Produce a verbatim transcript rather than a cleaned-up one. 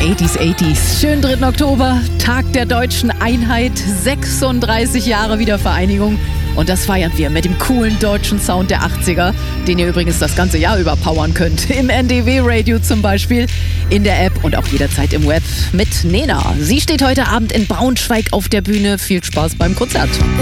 achtziger, achtziger. Schönen dritten Oktober, Tag der deutschen Einheit, sechsunddreißig Jahre Wiedervereinigung. Und das feiern wir mit dem coolen deutschen Sound der achtziger, den ihr übrigens das ganze Jahr über powern könnt. Im N D W-Radio zum Beispiel, in der App und auch jederzeit im Web mit Nena. Sie steht heute Abend in Braunschweig auf der Bühne. Viel Spaß beim Konzert.